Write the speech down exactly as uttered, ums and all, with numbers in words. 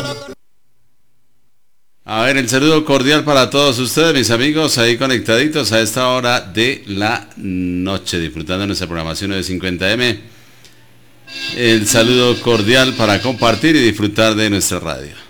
A ver, el saludo cordial para todos ustedes, mis amigos, ahí conectaditos a esta hora de la noche, disfrutando de nuestra programación nueve cincuenta eme. El saludo cordial para compartir y disfrutar de nuestra radio.